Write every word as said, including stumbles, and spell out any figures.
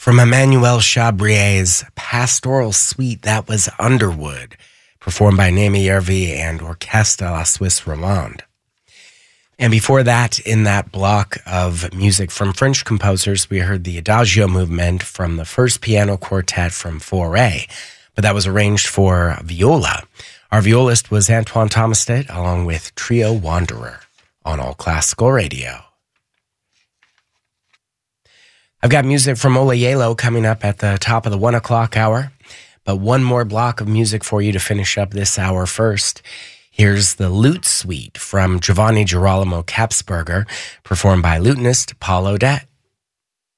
From Emmanuel Chabrier's Pastoral Suite, that was Underwood, performed by Naomi Yervi and Orchestre La Suisse Romande. And before that, in that block of music from French composers, we heard the Adagio movement from the first piano quartet from Fauré, but that was arranged for viola. Our violist was Antoine Thomastet, along with Trio Wanderer on All Classical Radio. I've got music from Ola Yalo coming up at the top of the one o'clock hour, but one more block of music for you to finish up this hour first. Here's the Lute Suite from Giovanni Girolamo Kapsberger, performed by lutenist Paul Odette.